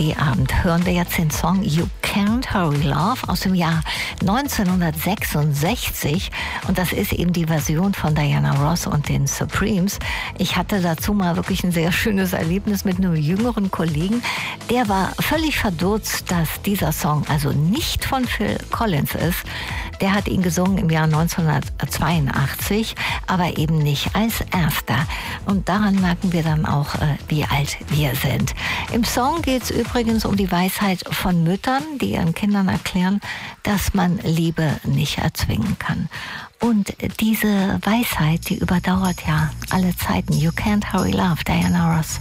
CDabend hören wir jetzt den Song You Can't Hurry Love aus dem Jahr 1966 und das ist eben die Version von Diana Ross und den Supremes. Ich hatte dazu mal wirklich ein sehr schönes Erlebnis mit einem jüngeren Kollegen. Der war völlig verdutzt, dass dieser Song also nicht von Phil Collins ist. Der hat ihn gesungen im Jahr 1982, aber eben nicht als erster. Und daran merken wir dann auch, wie alt wir sind. Im Song geht es übrigens um die Weisheit von Müttern, die ihren Kindern erklären, dass man Liebe nicht erzwingen kann. Und diese Weisheit, die überdauert ja alle Zeiten. You can't hurry love, Diana Ross.